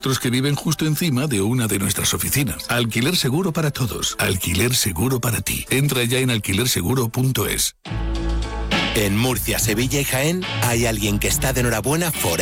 Otros que viven justo encima de una de nuestras oficinas. Alquiler seguro para todos. Alquiler seguro para ti. Entra ya en alquilerseguro.es. En Murcia, Sevilla y Jaén hay alguien que está de enhorabuena